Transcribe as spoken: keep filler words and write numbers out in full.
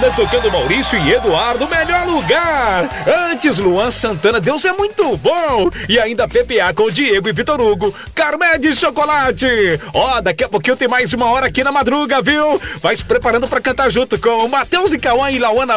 madrugada tocando Maurício e Eduardo, melhor lugar. Antes, Luan Santana, Deus é muito bom. E ainda P P A com Diego e Vitor Hugo. Carmé de chocolate. Ó, daqui a pouquinho tem mais uma hora aqui na madruga, viu? Vai se preparando pra cantar junto com Matheus e Cauã e Lauana